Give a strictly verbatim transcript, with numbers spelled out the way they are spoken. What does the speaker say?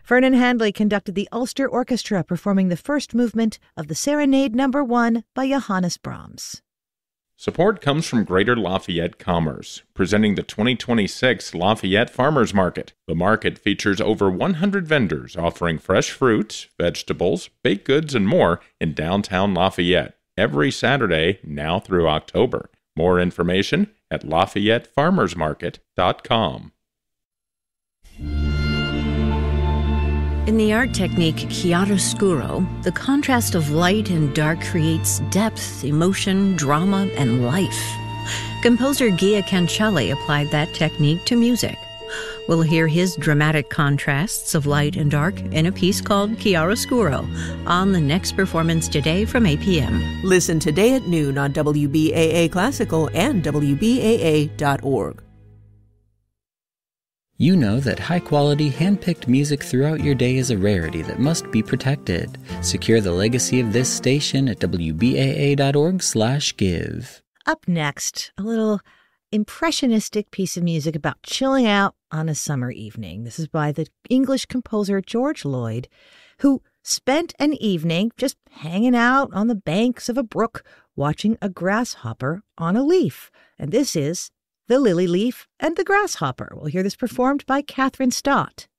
Vernon Handley conducted the Ulster Orchestra performing the first movement of the Serenade Number One by Johannes Brahms. Support comes from Greater Lafayette Commerce, presenting the twenty twenty-six Lafayette Farmers Market. The market features over one hundred vendors offering fresh fruits, vegetables, baked goods, and more in downtown Lafayette every Saturday now through October. More information at lafayette farmers market dot com. In the art technique chiaroscuro, the contrast of light and dark creates depth, emotion, drama, and life. Composer Gia Cancelli applied that technique to music. We'll hear his dramatic contrasts of light and dark in a piece called Chiaroscuro on the next performance today from eight p.m. Listen today at noon on W B A A Classical and W B A A dot org. You know that high-quality, hand-picked music throughout your day is a rarity that must be protected. Secure the legacy of this station at W B A A dot org slash give. Up next, a little impressionistic piece of music about chilling out on a summer evening. This is by the English composer George Lloyd, who spent an evening just hanging out on the banks of a brook watching a grasshopper on a leaf. And this is The Lily Leaf and the Grasshopper. We'll hear this performed by Catherine Stott.